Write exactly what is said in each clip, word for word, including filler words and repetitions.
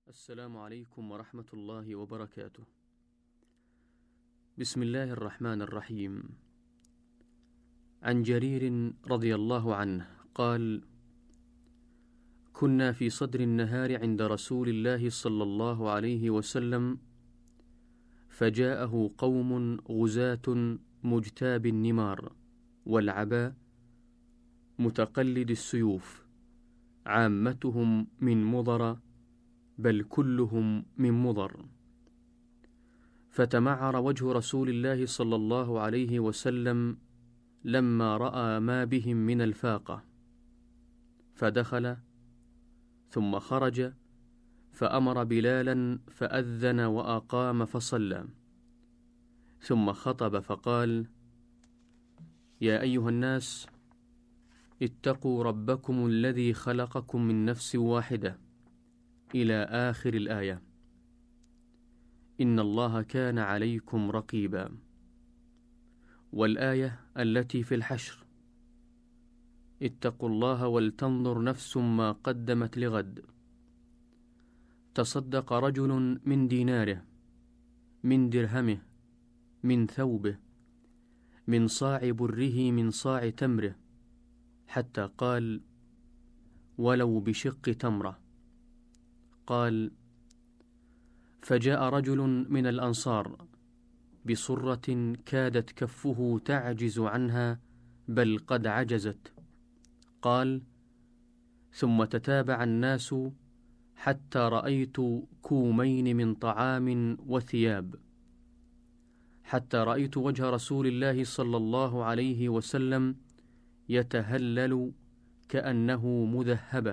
السلام عليكم ورحمة الله وبركاته. بسم الله الرحمن الرحيم. عن جرير رضي الله عنه قال: كنا في صدر النهار عند رسول الله صلى الله عليه وسلم، فجاءه قوم غزاة مجتاب النمار والعباء متقلد السيوف، عامتهم من مضر، بل كلهم من مضر. فتمعر وجه رسول الله صلى الله عليه وسلم لما رأى ما بهم من الفاقة، فدخل ثم خرج فأمر بلالا فأذن وأقام فصلى، ثم خطب فقال: يا أيها الناس، اتقوا ربكم الذي خلقكم من نفس واحدة، إلى آخر الآية. إن الله كان عليكم رقيبا. والآية التي في الحشر: اتقوا الله ولتنظر نفس ما قدمت لغد. تصدق رجل من ديناره، من درهمه، من ثوبه، من صاع بره، من صاع تمره، حتى قال: ولو بشق تمرة. قال: فجاء رجل من الأنصار بصرة كادت كفه تعجز عنها، بل قد عجزت. قال: ثم تتابع الناس حتى رأيت كومين من طعام وثياب، حتى رأيت وجه رسول الله صلى الله عليه وسلم يتهلل كأنه مذهبة.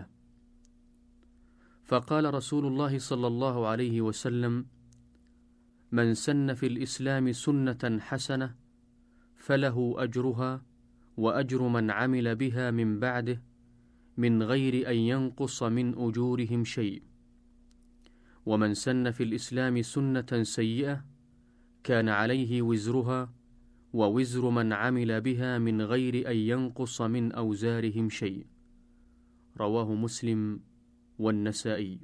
فقال رسول الله صلى الله عليه وسلم: من سن في الإسلام سنة حسنة فله أجرها وأجر من عمل بها من بعده، من غير أن ينقص من أجورهم شيء. ومن سن في الإسلام سنة سيئة كان عليه وزرها ووزر من عمل بها، من غير أن ينقص من أوزارهم شيء. رواه مسلم والنسائي.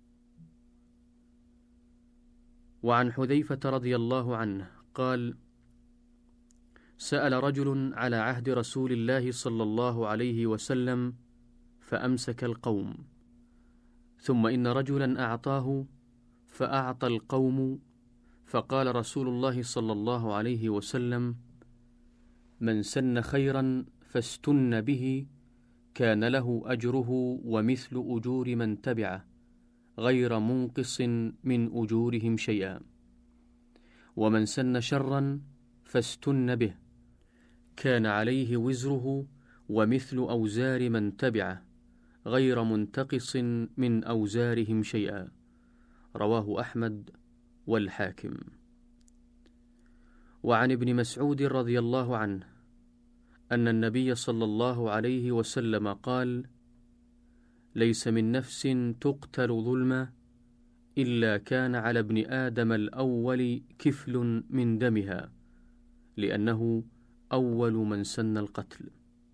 وعن حذيفة رضي الله عنه قال: سأل رجل على عهد رسول الله صلى الله عليه وسلم فأمسك القوم، ثم إن رجلا أعطاه فأعطى القوم، فقال رسول الله صلى الله عليه وسلم: من سن خيرا فاستن به كان له أجره ومثل أجور من تبعه، غير منقص من أجورهم شيئا. ومن سن شرا فاستن به كان عليه وزره ومثل أوزار من تبعه، غير منتقص من أوزارهم شيئا. رواه أحمد والحاكم. وعن ابن مسعود رضي الله عنه أن النبي صلى الله عليه وسلم قال: ليس من نفس تقتل ظلما إلا كان على ابن آدم الأول كفل من دمها، لأنه أول من سن القتل.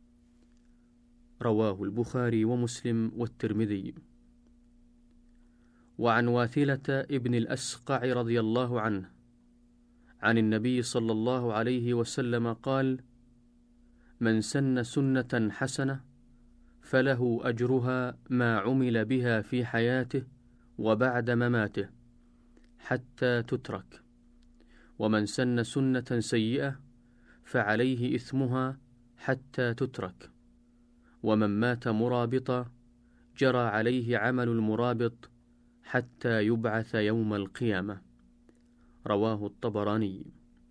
رواه البخاري ومسلم والترمذي. وعن واثلة ابن الأسقع رضي الله عنه عن النبي صلى الله عليه وسلم قال: من سن سنة حسنة فله أجرها ما عمل بها في حياته وبعد مماته حتى تترك، ومن سن سنة سيئة فعليه إثمها حتى تترك، ومن مات مرابطا جرى عليه عمل المرابط حتى يبعث يوم القيامة. رواه الطبراني.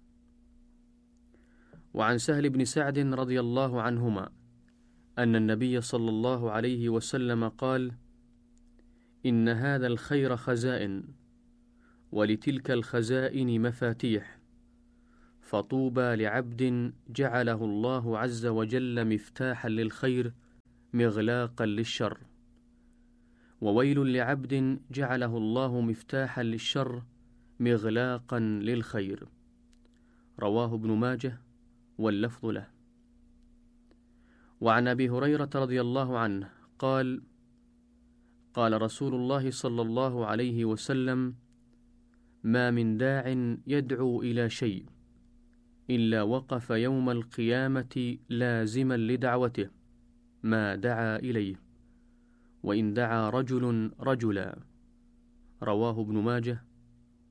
وعن سهل بن سعد رضي الله عنهما أن النبي صلى الله عليه وسلم قال: إن هذا الخير خزائن، ولتلك الخزائن مفاتيح، فطوبى لعبد جعله الله عز وجل مفتاحا للخير مغلاقا للشر، وويل لعبد جعله الله مفتاحا للشر مغلاقا للخير. رواه ابن ماجه واللفظ له. وعن أبي هريرة رضي الله عنه قال: قال رسول الله صلى الله عليه وسلم: ما من داع يدعو إلى شيء إلا وقف يوم القيامة لازما لدعوته ما دعا إليه، وإن دعا رجل رجلا. رواه ابن ماجه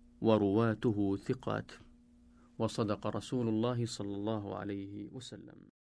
ورواته ثقات. وصدق رسول الله صلى الله عليه وسلم.